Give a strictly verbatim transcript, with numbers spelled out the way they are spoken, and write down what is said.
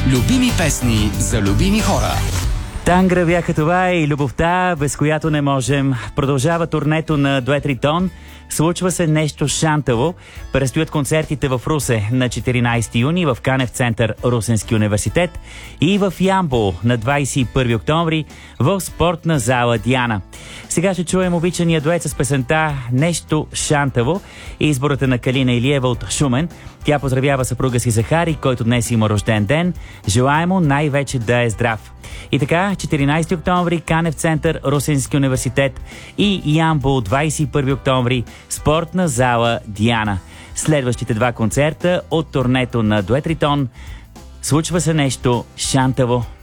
Любими песни за любими хора. Тангра бяха това и любовта, без която не можем. Продължава турнето на Дует Ритон. Случва се нещо шантаво. Предстоят концертите в Русе на четиринайсети юни, в Канев център Русенски университет и в Ямбол на двайсет и първи октомври в спортна зала Диана. Сега ще чуем обичания дует с песента "Нещо шантаво" и изборът е на Калина Илиева от Шумен. Тя поздравява съпруга си Захари, който днес има рожден ден. Желаем му най-вече да е здрав. И така, четиринайсети октомври, Канев център, Русенски университет и Ямбол, двайсет и първи октомври, спортна зала Диана. Следващите два концерта от турнето на Дует Ритон. Случва се нещо шантаво.